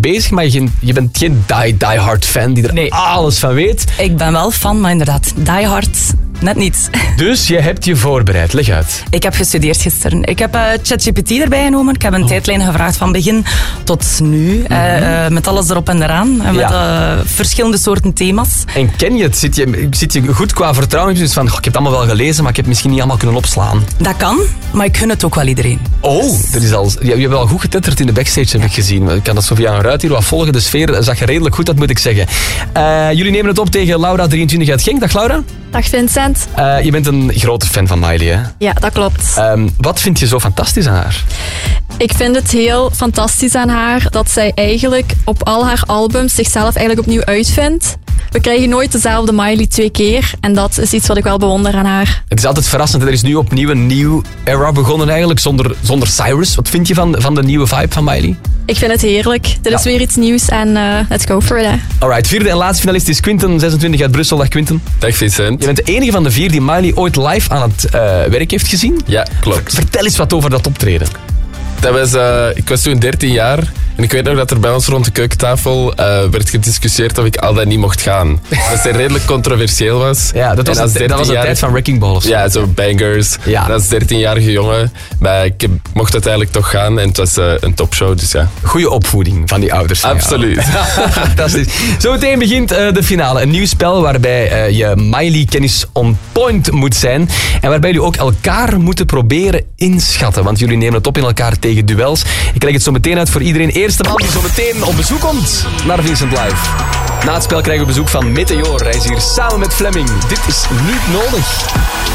bezig, maar je bent geen die-hard fan die er alles van weet. Ik ben wel fan, maar inderdaad, die hard net niet. Dus je hebt je voorbereid. Leg uit. Ik heb gestudeerd gisteren. Ik heb ChatGPT erbij genomen. Ik heb een tijdlijn gevraagd van begin tot nu. Met alles erop en eraan. En met verschillende soorten thema's. En ken je het? Zit je goed qua vertrouwen? Dus van, ik heb het allemaal wel gelezen, maar ik heb het misschien niet allemaal kunnen opslaan. Dat kan, maar ik gun het ook wel iedereen. Oh, je hebt wel goed getetterd in de backstage, heb ik gezien. Ik kan dat zo via een ruit hier wat volgen. De sfeer zag redelijk goed, dat moet ik zeggen. Jullie nemen het op tegen Laura, 23 uit Genk. Dag Laura. Dag Vincent. Je bent een grote fan van Miley, hè? Ja, dat klopt. Wat vind je zo fantastisch aan haar? Ik vind het heel fantastisch aan haar dat zij eigenlijk op al haar albums zichzelf eigenlijk opnieuw uitvindt. We krijgen nooit dezelfde Miley 2 keer en dat is iets wat ik wel bewonder aan haar. Het is altijd verrassend. Er is nu opnieuw een nieuw era begonnen eigenlijk, zonder Cyrus. Wat vind je van de nieuwe vibe van Miley? Ik vind het heerlijk. Dit is weer iets nieuws en let's go for it. Alright, vierde en laatste finalist is Quinten, 26 uit Brussel. Dag Quinten. Dag Vincent. Je bent de enige van de 4 die Miley ooit live aan het werk heeft gezien. Ja, klopt. Vertel eens wat over dat optreden. Ik was toen 13 jaar en ik weet nog dat er bij ons rond de keukentafel werd gediscussieerd of ik al dan niet mocht gaan. Dat het redelijk controversieel was. Ja, dat was de tijd van Wrecking Ball of zo. Ja, zo bangers. Ja. Dat is 13-jarige jongen. Maar ik mocht uiteindelijk toch gaan en het was een topshow, dus ja. Goeie opvoeding van die ouders. Absoluut. Fantastisch. Zometeen begint de finale. Een nieuw spel waarbij je Miley-kennis on point moet zijn. En waarbij jullie ook elkaar moeten proberen inschatten. Want jullie nemen het op in elkaar tegen duels. Ik leg het zo meteen uit voor iedereen. Eerste man die zo meteen op bezoek komt naar Vincent Live. Na het spel krijgen we bezoek van Meteor. Hij is hier samen met Fleming. Dit is Niet Nodig.